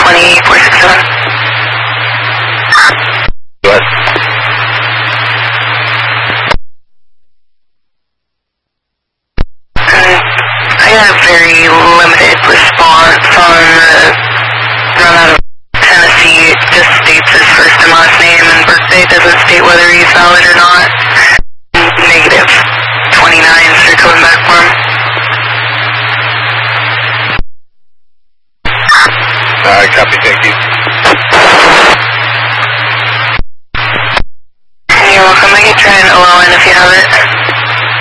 20467. What? I got a very limited response on the run out of